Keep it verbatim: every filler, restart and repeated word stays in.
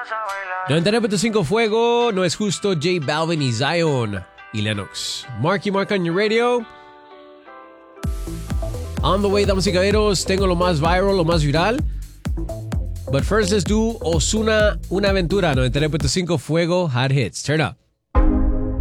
noventa y nueve punto cinco Fuego, No es Justo, J Balvin y Zion y Lennox. Marky Mark on your radio. On the way, damas y caballeros, tengo lo más viral, lo más viral. But first, let's do Ozuna, Una Aventura, noventa y nueve punto cinco Fuego, Hot Hits. Turn up.